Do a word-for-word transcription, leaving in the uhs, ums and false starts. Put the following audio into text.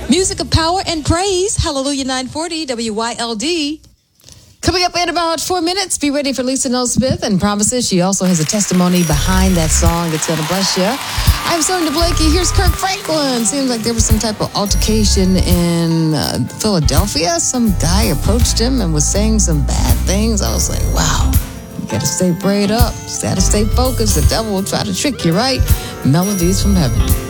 Music of power and praise. Hallelujah nine forty W Y L D. Coming up in about four minutes, be ready for Lisa Noel Smith and promises she also has a testimony behind that song that's going to bless you. I'm Sonia Blakey. Here's Kirk Franklin. Seems like there was some type of altercation in uh, Philadelphia. Some guy approached him and was saying some bad things. I was like, wow, you got to stay prayed up. You got to stay focused. The devil will try to trick you, right? Melodies from heaven.